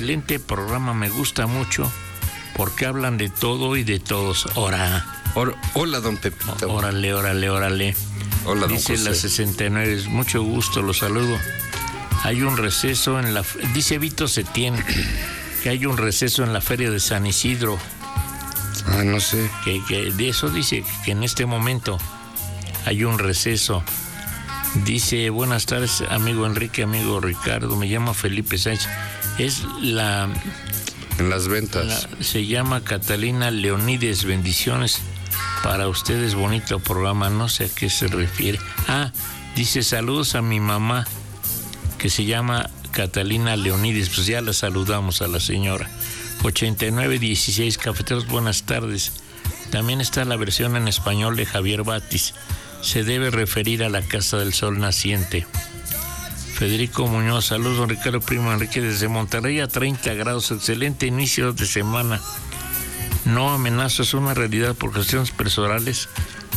excelente programa, me gusta mucho porque hablan de todo y de todos. Hola, don Pepito. Órale. Hola, don Dice José. la 69, mucho gusto, los saludo. Hay un receso en la... Dice Vito Setién que hay un receso en la feria de San Isidro. No sé. Que de eso dice que en este momento hay un receso. Dice, buenas tardes, amigo Enrique, amigo Ricardo, me llamo Felipe Sánchez. Es la... En las ventas. Se llama Catalina Leonides, bendiciones para ustedes, bonito programa, no sé a qué se refiere. Dice, saludos a mi mamá, que se llama Catalina Leonides, pues ya la saludamos a la señora. 8916, cafeteros, buenas tardes. También está la versión en español de Javier Batis. Se debe referir a la Casa del Sol Naciente. Federico Muñoz, saludos, don Ricardo Primo Enrique desde Monterrey a 30 grados, excelente inicio de semana. No amenazo, es una realidad por cuestiones personales.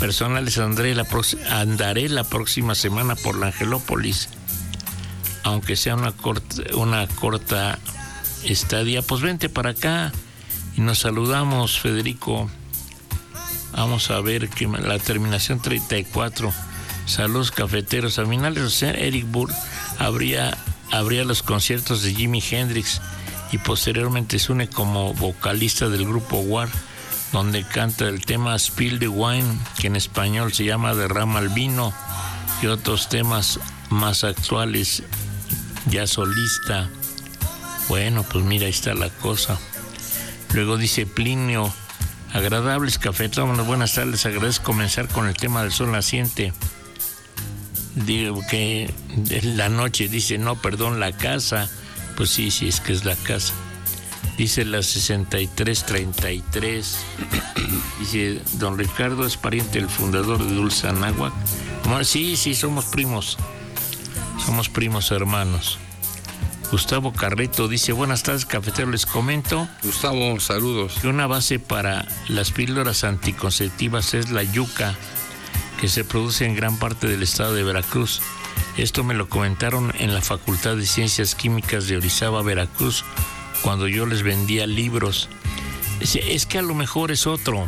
Andaré la próxima semana por la Angelópolis, aunque sea una corta estadía. Pues vente para acá y nos saludamos, Federico. Vamos a ver que la terminación 34. Saludos, cafeteros. A finales de Eric Burr abría los conciertos de Jimi Hendrix y posteriormente se une como vocalista del grupo War, donde canta el tema Spill the Wine, que en español se llama Derrama el Vino, y otros temas más actuales, ya solista. Bueno, pues mira, ahí está la cosa. Luego dice Plinio, agradables cafeteros, buenas tardes, agradezco comenzar con el tema del sol naciente. Digo que la noche, dice, no, perdón, la casa. Pues sí, es que es la casa. Dice la 6333. Dice, don Ricardo es pariente del fundador de Dulce Anáhuac. Sí, somos primos. Somos primos hermanos. Gustavo Carreto dice, buenas tardes, cafetero, les comento. Gustavo, saludos. Que una base para las píldoras anticonceptivas es la yuca, que se produce en gran parte del estado de Veracruz. Esto me lo comentaron en la Facultad de Ciencias Químicas de Orizaba, Veracruz, cuando yo les vendía libros. Es que a lo mejor es otro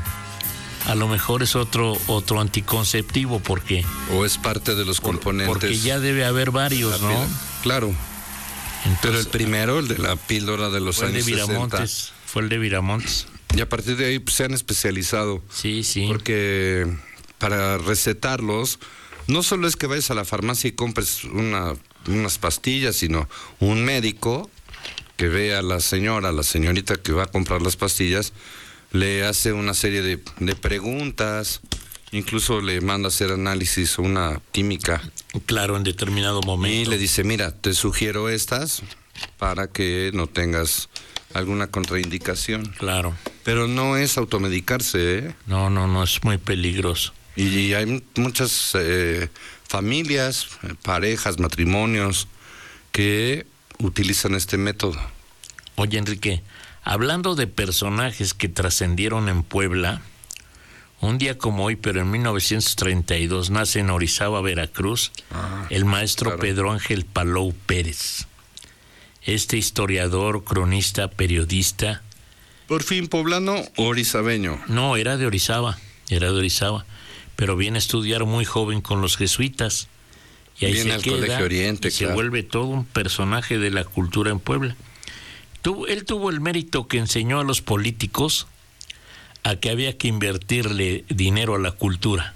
anticonceptivo, porque... O es parte de los componentes. Porque ya debe haber varios, ¿no? Claro. Entonces, pero el primero, el de la píldora de los años 60. Fue el de Viramontes. Y a partir de ahí pues, se han especializado. Sí. Porque para recetarlos, no solo es que vayas a la farmacia y compres unas pastillas, sino un médico que ve a la señorita que va a comprar las pastillas, le hace una serie de preguntas, incluso le manda a hacer análisis, una química. Claro, en determinado momento. Y le dice, mira, te sugiero estas para que no tengas alguna contraindicación. Claro. Pero no es automedicarse, ¿eh? No, es muy peligroso. Y hay muchas familias, parejas, matrimonios que utilizan este método. Oye, Enrique, hablando de personajes que trascendieron en Puebla, un día como hoy, pero en 1932, nace en Orizaba, Veracruz, el maestro claro. Pedro Ángel Palou Pérez. Este historiador, cronista, periodista. ¿Por fin poblano o orizabeño? No, era de Orizaba, pero viene a estudiar muy joven con los jesuitas. Y ahí viene al Colegio Oriente, se vuelve todo un personaje de la cultura en Puebla. Él tuvo el mérito que enseñó a los políticos a que había que invertirle dinero a la cultura.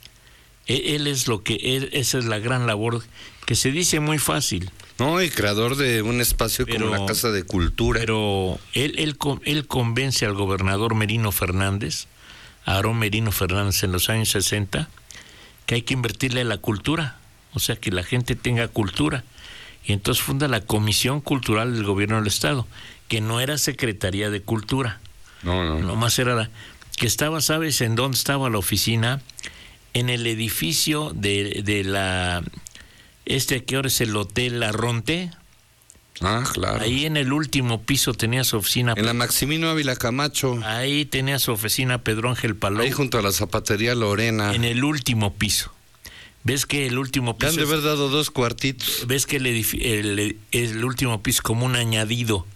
Esa es la gran labor, que se dice muy fácil. No, y creador de un espacio como la Casa de Cultura. Pero él convence al gobernador Merino Fernández, Aarón Merino Fernández, en los años 60, que hay que invertirle a la cultura, o sea, que la gente tenga cultura. Y entonces funda la Comisión Cultural del Gobierno del Estado, que no era Secretaría de Cultura. No. Nomás era que estaba, ¿sabes en dónde estaba la oficina? En el edificio de la... que ahora es el Hotel Arronte. Claro. Ahí en el último piso tenía su oficina. En la Maximino Ávila Camacho. Ahí tenía su oficina Pedro Ángel Palou. Ahí junto a la Zapatería Lorena. En el último piso. ¿Ves que el último piso... Le han de haber dado 2 cuartitos. ¿Ves que el último piso como un añadido